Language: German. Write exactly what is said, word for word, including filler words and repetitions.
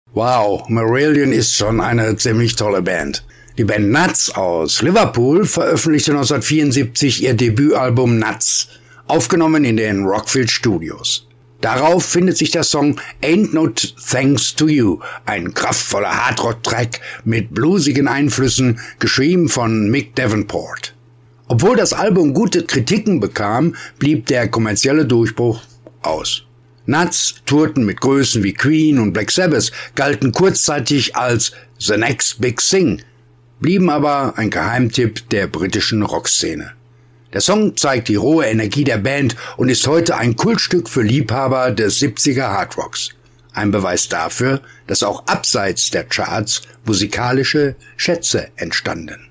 Wow, Marillion ist schon eine ziemlich tolle Band. Die Band Nuts aus Liverpool veröffentlichte neunzehnhundertvierundsiebzig ihr Debütalbum Nuts, aufgenommen in den Rockfield Studios. Darauf findet sich der Song Ain't No Thanks to You, ein kraftvoller Hardrock-Track mit bluesigen Einflüssen, geschrieben von Mick Davenport. Obwohl das Album gute Kritiken bekam, blieb der kommerzielle Durchbruch aus. Nuts tourten mit Größen wie Queen und Black Sabbath, galten kurzzeitig als The Next Big Thing, blieben aber ein Geheimtipp der britischen Rockszene. Der Song zeigt die rohe Energie der Band und ist heute ein Kultstück für Liebhaber des siebziger Hardrocks. Ein Beweis dafür, dass auch abseits der Charts musikalische Schätze entstanden.